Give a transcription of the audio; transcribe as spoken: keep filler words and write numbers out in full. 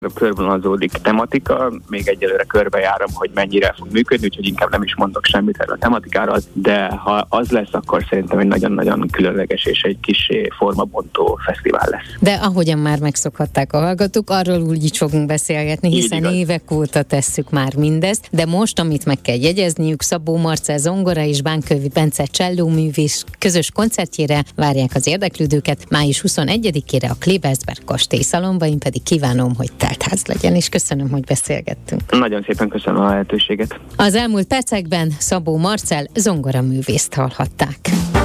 körvonalazódik tematika, még egyelőre körbejárom, hogy mennyire fog működni, úgyhogy inkább nem is mondok semmit erről a tematikáról, de ha az lesz, akkor szerintem egy nagyon-nagyon különleges és egy kissé formabontó fesztivál lesz. De ahogyan már megszokhatták a hallgatók, arról úgy is fogunk beszélgetni, hiszen évek óta tesszük már mindezt, de most, amit meg kell jegyezniük, Szabó Marcell zongora és Bánkövi Bence csellóművész közös koncertjére várják az érdeklődőket május huszonegyedikére a Klebersberg kastély szalonba, én pedig kívánom, hogy teltház legyen, és köszönöm, hogy beszélgettünk. Nagyon szépen köszönöm a lehetőséget. Az elmúlt percekben Szabó Marcell zongoraművészt hallhatták.